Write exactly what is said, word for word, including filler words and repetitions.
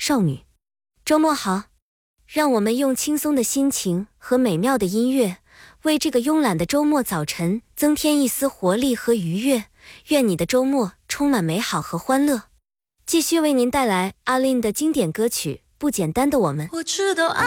少女。周末好，让我们用轻松的心情和美妙的音乐，为这个慵懒的周末早晨增添一丝活力和愉悦。愿你的周末充满美好和欢乐。继续为您带来阿令的经典歌曲《不简单的我们》。 我知道爱